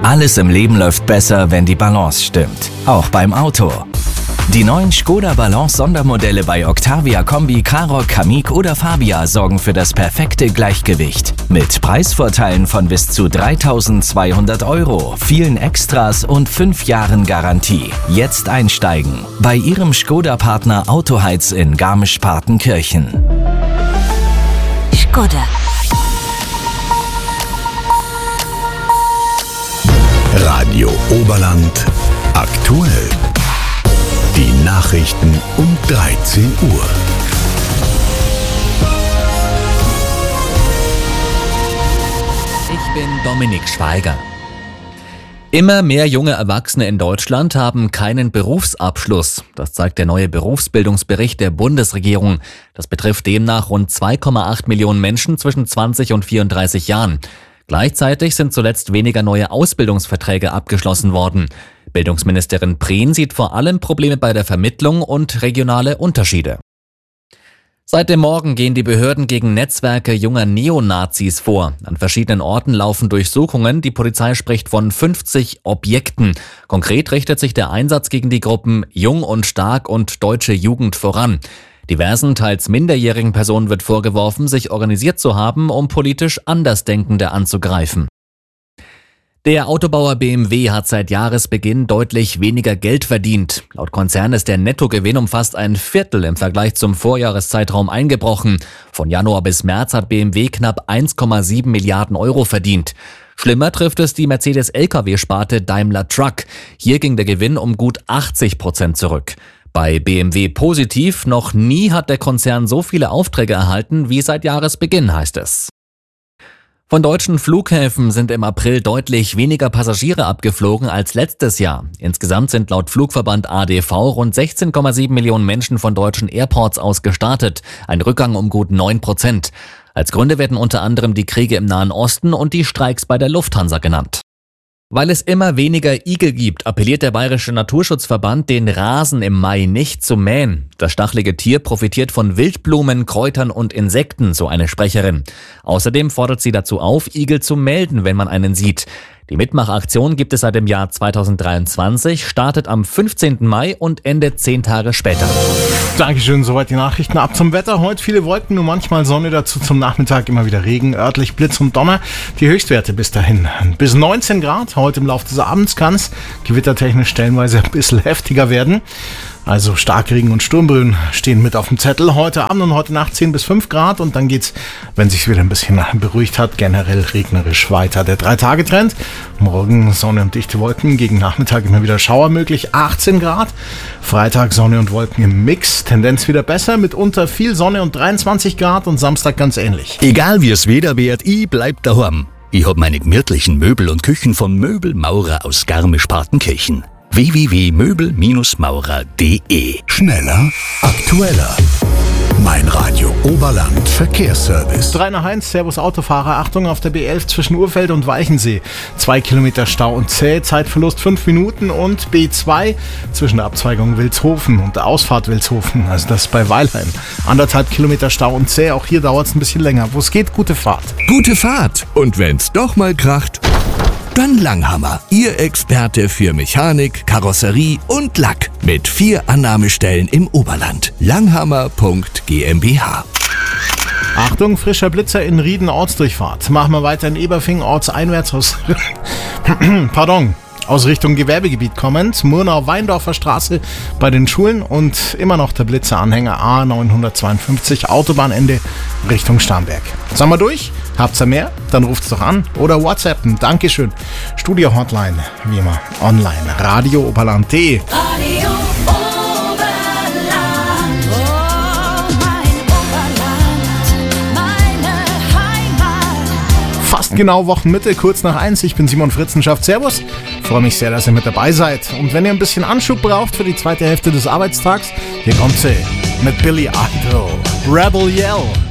Alles im Leben läuft besser, wenn die Balance stimmt. Auch beim Auto. Die neuen Škoda Balance Sondermodelle bei Octavia Kombi, Karoq, Kamiq oder Fabia sorgen für das perfekte Gleichgewicht. Mit Preisvorteilen von bis zu 3.200 €, vielen Extras und 5 Jahren Garantie. Jetzt einsteigen. Bei Ihrem Škoda-Partner Autoheiz in Garmisch-Partenkirchen. Škoda. Radio Oberland aktuell. Die Nachrichten um 13 Uhr. Ich bin Dominik Schweiger. Immer mehr junge Erwachsene in Deutschland haben keinen Berufsabschluss. Das zeigt der neue Berufsbildungsbericht der Bundesregierung. Das betrifft demnach rund 2,8 Millionen Menschen zwischen 20 und 34 Jahren. Gleichzeitig sind zuletzt weniger neue Ausbildungsverträge abgeschlossen worden. Bildungsministerin Prehn sieht vor allem Probleme bei der Vermittlung und regionale Unterschiede. Seit dem Morgen gehen die Behörden gegen Netzwerke junger Neonazis vor. An verschiedenen Orten laufen Durchsuchungen. Die Polizei spricht von 50 Objekten. Konkret richtet sich der Einsatz gegen die Gruppen Jung und Stark und Deutsche Jugend voran. Diversen, teils minderjährigen Personen wird vorgeworfen, sich organisiert zu haben, um politisch Andersdenkende anzugreifen. Der Autobauer BMW hat seit Jahresbeginn deutlich weniger Geld verdient. Laut Konzern ist der Nettogewinn um fast ein Viertel im Vergleich zum Vorjahreszeitraum eingebrochen. Von Januar bis März hat BMW knapp 1,7 Milliarden € verdient. Schlimmer trifft es die Mercedes-Lkw-Sparte Daimler Truck. Hier ging der Gewinn um gut 80% zurück. Bei BMW positiv, noch nie hat der Konzern so viele Aufträge erhalten wie seit Jahresbeginn, heißt es. Von deutschen Flughäfen sind im April deutlich weniger Passagiere abgeflogen als letztes Jahr. Insgesamt sind laut Flugverband ADV rund 16,7 Millionen Menschen von deutschen Airports aus gestartet, ein Rückgang um gut 9%. Als Gründe werden unter anderem die Kriege im Nahen Osten und die Streiks bei der Lufthansa genannt. Weil es immer weniger Igel gibt, appelliert der Bayerische Naturschutzverband, den Rasen im Mai nicht zu mähen. Das stachelige Tier profitiert von Wildblumen, Kräutern und Insekten, so eine Sprecherin. Außerdem fordert sie dazu auf, Igel zu melden, wenn man einen sieht. Die Mitmachaktion gibt es seit dem Jahr 2023, startet am 15. Mai und endet 10 Tage später. Dankeschön, soweit die Nachrichten. Ab zum Wetter. Heute viele Wolken, nur manchmal Sonne, dazu zum Nachmittag immer wieder Regen, örtlich Blitz und Donner. Die Höchstwerte bis dahin bis 19 Grad. Heute im Laufe des Abends kann es gewittertechnisch stellenweise ein bisschen heftiger werden. Also Starkregen und Sturmböen stehen mit auf dem Zettel. Heute Abend und heute Nacht 10 bis 5 Grad und dann geht's, wenn sich wieder ein bisschen beruhigt hat, generell regnerisch weiter. Der 3-Tage-Trend. Morgen Sonne und dichte Wolken, gegen Nachmittag immer wieder Schauer möglich, 18 Grad. Freitag Sonne und Wolken im Mix, Tendenz wieder besser, mitunter viel Sonne und 23 Grad und Samstag ganz ähnlich. Egal wie es Wetter wird, ich bleib daheim. Ich hab meine gemütlichen Möbel und Küchen von Möbelmaurer aus Garmisch-Partenkirchen. www.möbelmaurer.de. Schneller, aktueller. Mein Radio Oberland Verkehrsservice. 3 nach 1, Servus Autofahrer, Achtung auf der B11 zwischen Urfeld und Weichensee. 2 Kilometer Stau und zäh, Zeitverlust 5 Minuten und B2 zwischen der Abzweigung Wilshofen und der Ausfahrt Wilshofen, also das ist bei Weilheim. 1,5 Kilometer Stau und zäh, auch hier dauert es ein bisschen länger. Wo es geht, gute Fahrt. Gute Fahrt! Und wenn's doch mal kracht, dann Langhammer, Ihr Experte für Mechanik, Karosserie und Lack. Mit 4 Annahmestellen im Oberland. Langhammer.GmbH. Achtung, frischer Blitzer in Rieden, Ortsdurchfahrt. Machen wir weiter in Eberfing, ortseinwärts aus aus Richtung Gewerbegebiet kommend. Murnau-Weindorfer Straße bei den Schulen und immer noch der Blitzeranhänger A952, Autobahnende Richtung Starnberg. Sind wir durch? Habt's ihr mehr? Dann ruft's doch an oder WhatsAppen. Dankeschön. Studio-Hotline, wie immer, online. Radio Oberland.de. Radio Oberland. Oh, mein Oberland, meine Heimat. Fast genau Wochenmitte, kurz nach 1. Ich bin Simon Fritzenschaft. Servus. Freue mich sehr, dass ihr mit dabei seid. Und wenn ihr ein bisschen Anschub braucht für die zweite Hälfte des Arbeitstags, hier kommt sie mit Billy Idol. Rebel Yell.